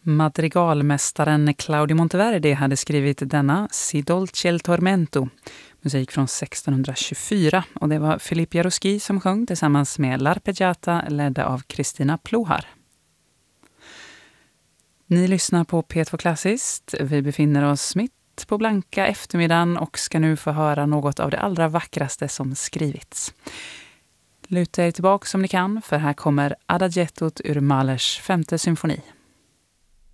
Madrigalmästaren Claudio Monteverdi hade skrivit denna Si dolce il tormento, musik från 1624, och det var Philippe Jarouski som sjöng tillsammans med L'Arpeggiata ledda av Kristina Plohar. Ni lyssnar på P2 Klassiskt. Vi befinner oss mitt på blanka eftermiddagen och ska nu få höra något av det allra vackraste som skrivits. Luta er tillbaka som ni kan, för här kommer Adagiettot ur Mahlers 5:e symfoni.